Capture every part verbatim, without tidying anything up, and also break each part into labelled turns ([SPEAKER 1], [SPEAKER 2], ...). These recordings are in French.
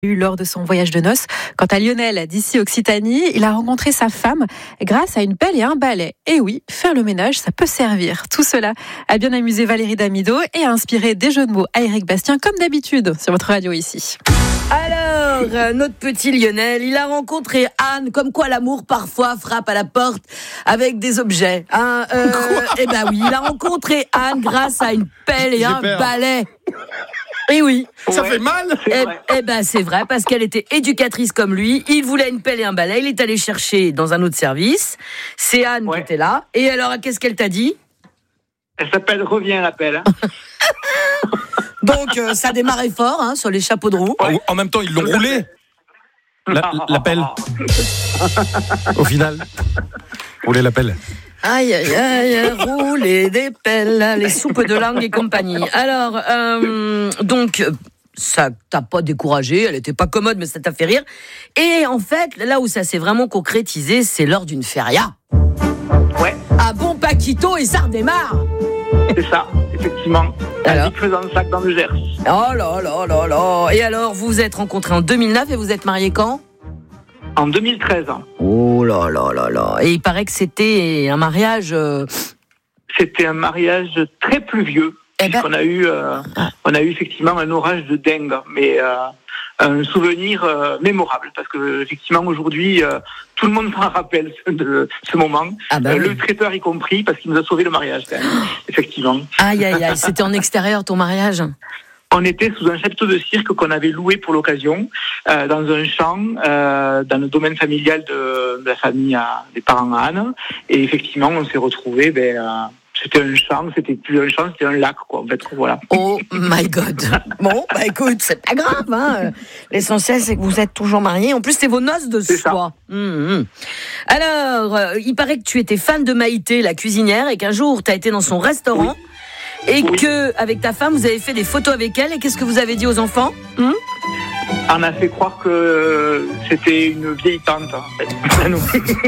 [SPEAKER 1] Lors de son voyage de noces. Quant à Lionel, d'ici Occitanie, il a rencontré sa femme grâce à une pelle et un balai. Et oui, faire le ménage, ça peut servir. Tout cela a bien amusé Valérie Damido et a inspiré des jeux de mots à Éric Bastien, comme d'habitude, sur votre radio ici.
[SPEAKER 2] Alors, euh, notre petit Lionel, il a rencontré Anne, comme quoi l'amour parfois frappe à la porte avec des objets. Hein, euh, eh ben oui, il a rencontré Anne grâce à une pelle et
[SPEAKER 3] J'ai
[SPEAKER 2] un
[SPEAKER 3] peur.
[SPEAKER 2] balai. Et oui.
[SPEAKER 3] Ça
[SPEAKER 4] Ouais,
[SPEAKER 3] fait mal.
[SPEAKER 2] Eh, eh ben c'est vrai, parce qu'elle était éducatrice comme lui. Il voulait une pelle et un balai. Il est allé chercher dans un autre service. C'est Anne
[SPEAKER 4] Ouais.
[SPEAKER 2] qui était là. Et alors, qu'est-ce qu'elle t'a dit?
[SPEAKER 4] Elle s'appelle Reviens l'appel.
[SPEAKER 2] Donc, euh, ça démarrait fort hein, sur les chapeaux de roue.
[SPEAKER 3] En, en même temps, ils l'ont roulé. La, la pelle. Au final, rouler la pelle.
[SPEAKER 2] Aïe, aïe, aïe, rouler des pelles, les soupes de langue et compagnie. Alors, euh, donc, ça t'a pas découragé, elle était pas commode, mais ça t'a fait rire. Et en fait, là où ça s'est vraiment concrétisé, c'est lors d'une feria.
[SPEAKER 4] Ouais,
[SPEAKER 2] Un bon Paquito et ça redémarre.
[SPEAKER 4] c'est ça, effectivement.
[SPEAKER 2] Alors
[SPEAKER 4] Elle faisant le sac dans le Gers.
[SPEAKER 2] Oh là là là là. Et alors, vous vous êtes rencontrés en deux mille neuf et vous êtes mariés quand?
[SPEAKER 4] En deux mille treize.
[SPEAKER 2] Oh là là là là. Et il paraît que c'était un mariage... euh,
[SPEAKER 4] C'était un mariage très pluvieux.
[SPEAKER 2] Eh ben-
[SPEAKER 4] On a eu, euh, on a eu effectivement un orage de dingue, mais euh, un souvenir euh, mémorable parce que effectivement aujourd'hui euh, tout le monde s'en rappelle de ce moment,
[SPEAKER 2] Ah bah
[SPEAKER 4] Euh,
[SPEAKER 2] oui.
[SPEAKER 4] le traiteur y compris parce qu'il nous a sauvé le mariage quand même. Effectivement.
[SPEAKER 2] Aïe aïe aïe, c'était en extérieur ton mariage?
[SPEAKER 4] On était sous un chapiteau de cirque qu'on avait loué pour l'occasion, euh, dans un champ, euh, dans le domaine familial de, de la famille à, des parents à Anne. Et effectivement, on s'est retrouvés. Ben, euh, c'était un champ, c'était plus un champ, c'était un lac, quoi. En fait, voilà.
[SPEAKER 2] Oh my God. Bon, bah écoute, c'est pas grave. Hein. L'essentiel, c'est que vous êtes toujours mariés. En plus, c'est vos noces de
[SPEAKER 4] C'est ça.
[SPEAKER 2] soie. Hum, hum. Alors, euh, il paraît que tu étais fan de Maïté, la cuisinière, et qu'un jour, tu as été dans son restaurant. Et
[SPEAKER 4] Oui.
[SPEAKER 2] que, avec ta femme, vous avez fait des photos avec elle. Et qu'est-ce que vous avez dit aux enfants? Hum
[SPEAKER 4] On a fait croire que c'était une vieille tante, en fait. à nous.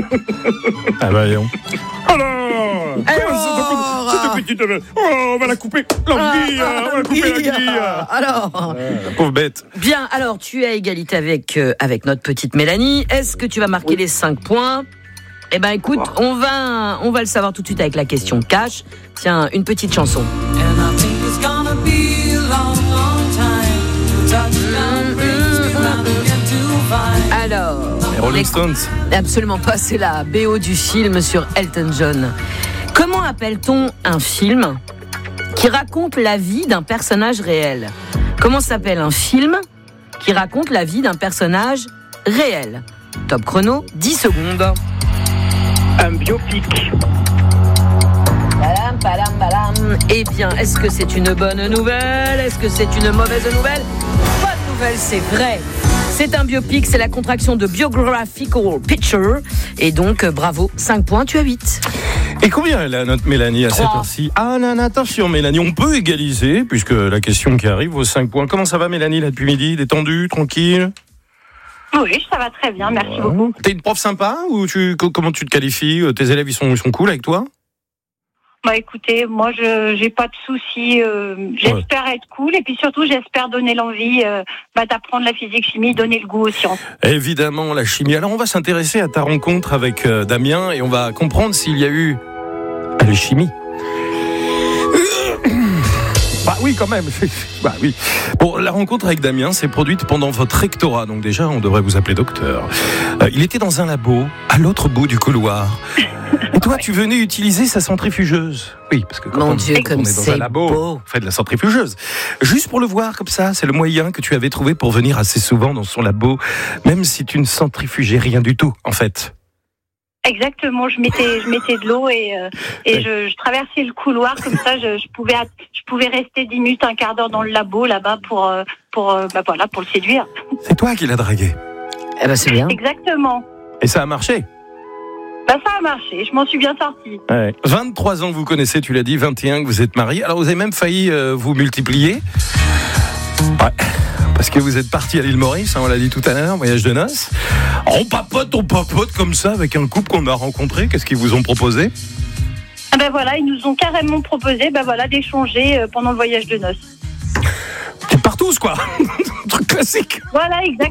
[SPEAKER 3] Ah bah, voyons. Alors,
[SPEAKER 2] Alors
[SPEAKER 3] cette petite, oh, on va la couper. L'anguille,
[SPEAKER 2] Ah,
[SPEAKER 3] on va la couper l'anguille.
[SPEAKER 2] Alors,
[SPEAKER 3] La pauvre bête.
[SPEAKER 2] bien, alors, tu es à égalité avec, euh, avec notre petite Mélanie. Est-ce que tu vas marquer
[SPEAKER 4] Oui.
[SPEAKER 2] les cinq points? Eh ben, écoute, on va, on va le savoir tout de suite avec la question cash. Tiens, une petite chanson.
[SPEAKER 5] And I think it's gonna be a long, long time. Touchdown, praise me round again to find.
[SPEAKER 2] Alors,
[SPEAKER 3] Les Rolling Stones.
[SPEAKER 2] absolument pas, c'est la B O du film sur Elton John. Comment appelle-t-on un film qui raconte la vie d'un personnage réel? Comment s'appelle un film qui raconte la vie d'un personnage réel? Top chrono, dix secondes.
[SPEAKER 4] Un biopic.
[SPEAKER 2] Badam, badam, badam. Eh bien, est-ce que c'est une bonne nouvelle? Est-ce que c'est une mauvaise nouvelle? Bonne nouvelle, c'est vrai. C'est un biopic, c'est la contraction de biographical picture. Et donc, euh, bravo, cinq points, tu as huit.
[SPEAKER 3] Et combien elle a notre Mélanie à cette
[SPEAKER 2] Trois.
[SPEAKER 3] heure-ci? Ah non, non, attention Mélanie, on peut égaliser, puisque la question qui arrive vaut cinq points. Comment ça va Mélanie, là, depuis midi? Détendue, tranquille?
[SPEAKER 6] Oui, ça va très bien, merci beaucoup.
[SPEAKER 3] T'es une prof sympa ou tu, co- comment tu te qualifies? Tes élèves, ils sont, ils sont cool avec toi?
[SPEAKER 6] Bah écoutez, moi je j'ai pas de soucis, euh, j'espère être cool et puis surtout j'espère donner l'envie euh, bah, d'apprendre la physique-chimie, donner le goût aux sciences.
[SPEAKER 3] Évidemment, la chimie. Alors, on va s'intéresser à ta rencontre avec euh, Damien et on va comprendre s'il y a eu alchimie. Bah oui, quand même. Bah oui. Bon, la rencontre avec Damien s'est produite pendant votre rectorat, donc déjà, on devrait vous appeler docteur. Euh, il était dans un labo, à l'autre bout du couloir. Et toi, tu venais utiliser sa centrifugeuse. Oui, parce que quand
[SPEAKER 2] Mon
[SPEAKER 3] on,
[SPEAKER 2] Dieu,
[SPEAKER 3] on
[SPEAKER 2] comme
[SPEAKER 3] est dans
[SPEAKER 2] c'est
[SPEAKER 3] un labo,
[SPEAKER 2] beau.
[SPEAKER 3] on fait de la centrifugeuse. Juste pour le voir comme ça, c'est le moyen que tu avais trouvé pour venir assez souvent dans son labo, même si tu ne centrifugais rien du tout, en fait.
[SPEAKER 6] Exactement, je mettais je mettais de l'eau et euh, et je, je traversais le couloir comme ça, je, je pouvais att- je pouvais rester dix minutes, un quart d'heure dans le labo là-bas pour euh, pour euh, bah voilà pour le séduire.
[SPEAKER 3] C'est toi qui l'as dragué.
[SPEAKER 2] Eh ben, c'est bien.
[SPEAKER 6] Exactement.
[SPEAKER 3] Et ça a marché.
[SPEAKER 6] Bah ça a marché, je m'en suis bien sortie.
[SPEAKER 3] Ouais. vingt-trois ans que vous connaissez, tu l'as dit, vingt et un que vous êtes mariés. Alors vous avez même failli euh, vous multiplier. Ouais. Parce que vous êtes parti à l'île Maurice, hein, on l'a dit tout à l'heure, voyage de noces. On papote, on papote comme ça avec un couple qu'on a rencontré. Qu'est-ce qu'ils vous ont proposé?
[SPEAKER 6] Ah ben voilà, ils nous ont carrément proposé ben voilà d'échanger euh, pendant le voyage de noces.
[SPEAKER 3] T'es partout tous, quoi. Un truc classique.
[SPEAKER 6] Voilà, exactement.